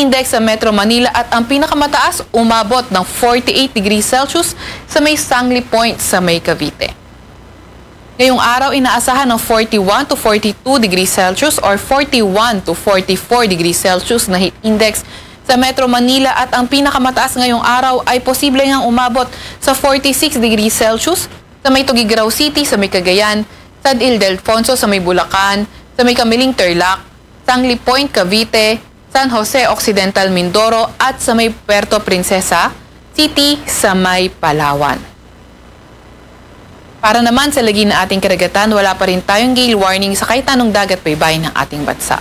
index sa Metro Manila at ang pinakamataas umabot ng 48 degrees Celsius sa may Sangli Point sa may Cavite. Ngayong araw, inaasahan ng 41 to 42 degrees Celsius or 41 to 44 degrees Celsius na heat index sa Metro Manila at ang pinakamataas ngayong araw ay posible ngang umabot sa 46 degrees Celsius sa may Tuguegarao City sa may Cagayan, San Ildefonso sa may Bulacan, sa may Kamiling Tarlac, Sangli Point, Cavite, San Jose Occidental, Mindoro at sa may Puerto Princesa City sa may Palawan. Para naman sa lagi na ating karagatan, wala pa rin tayong gale warning sa kahit anong dagat baybayin ng ating bansa.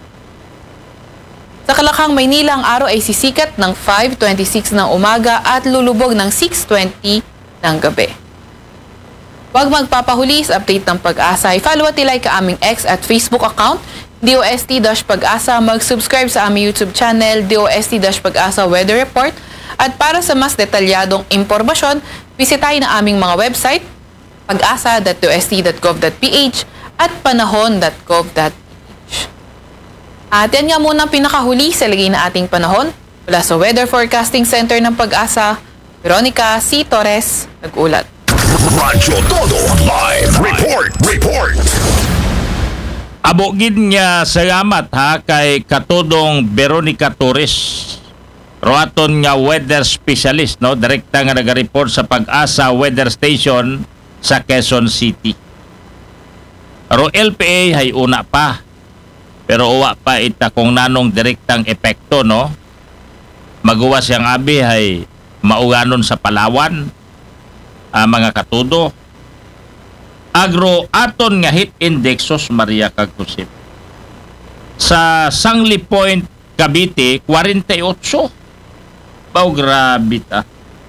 Sa Kalakang, Maynila, ang araw ay sisikat ng 5:26 ng umaga at lulubog ng 6:20 ng gabi. Huwag magpapahuli sa update ng Pag-asa. I-follow at ilike ka aming X at Facebook account, DOST-Pag-asa. Mag-subscribe sa aming YouTube channel, DOST-Pag-asa Weather Report. At para sa mas detalyadong impormasyon, bisitahin ang aming mga website, pag-asa.dost.gov.ph at panahon.gov.ph. At yan nga muna ang pinakahuli sa lagay na ating panahon. Mula sa Weather Forecasting Center ng Pag-asa, Veronica C. Torres, nag-ulat. Radyo Todo Live Report. Abogid nga salamat ha kay katudong Veronica Torres. Roaton nga weather specialist, no? Direkta nga naga-report sa Pag-asa Weather Station sa Quezon City. Ro LPA hay una pa. Pero uwa pa ita kung nanong direktang epekto, no? Magawa siyang abi hay mauganon sa Palawan, mga katudo. Agro aton nga heat index sos Maria Cagtusip. Sa Sangli Point, Cavite, 48. Bao grabe ta.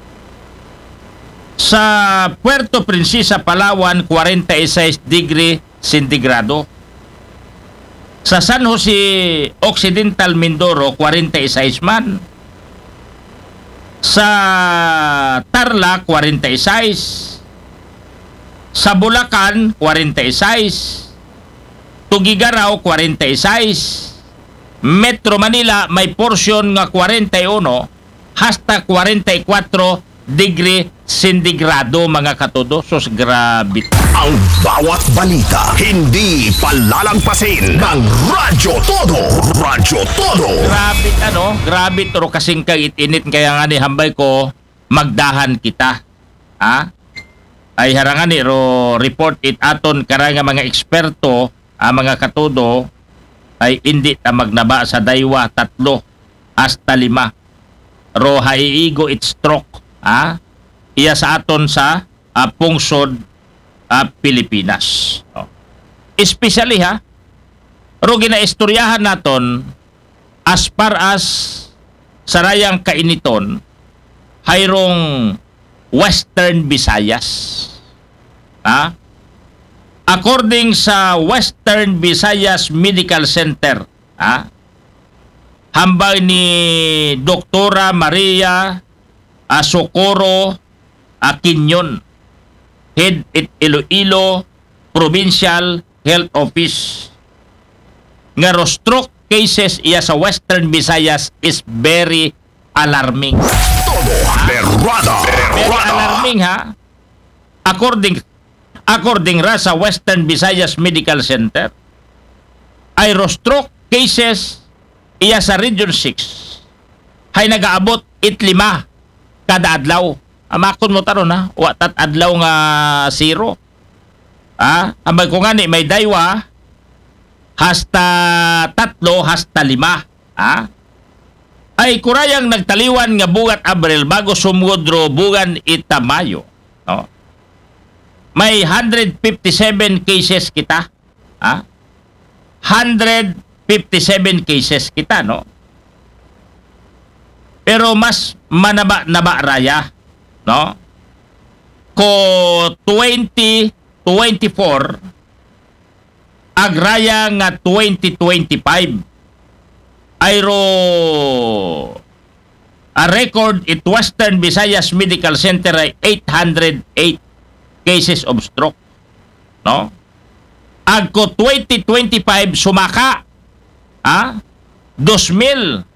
Sa Puerto Princesa, Palawan, 46 degree centigrado. Sa San Jose Occidental, Mindoro, 46 man. Sa Tarlac, 46. Sa Bulacan, 46. Tuguegarao, 46. Metro Manila, may portion nga 41 hasta 44 degree centigrado, mga katudo. Sos grabe. Ang bawat balita hindi palalampasin ng Radyo Todo. Grabe toro kasing kag itinit kaya nga ni hambay ko magdahan kita. Ha? Ay harangan ni ro report it aton karanga mga eksperto, mga katudo ay hindi ta magnaba sa daywa 3 hasta 5. Ro haiigo it stroke. Iya sa aton sa pungsod Pilipinas. Especially ro ginaistoryahan naton as far as sarayang kainiton hayrong Western Visayas. According sa Western Visayas Medical Center, hambay ni Doktora Maria Socorro Aquinyon, Head at Iloilo Provincial Health Office. Nga stroke cases iya sa Western Visayas is very alarming. Very alarming According ra sa Western Visayas Medical Center, ay stroke cases iya sa Region 6 hay nagaabot 5 kada adlaw. Amakon mo taron watat adlaw nga 0. Ambay ko ngani may daywa hasta 3 hasta 5. Ay kurayang nagtaliwan nga bugat Abril bago sumugod ro bugan ita Mayo. No? May 157 cases kita. 157 cases kita, no? Pero mas manaba raya, no? Ko 2024 agraya nga 2025 ayro a record it Western Visayas Medical Center ay 808 cases of stroke, no? Agko 2025 sumaka 2,000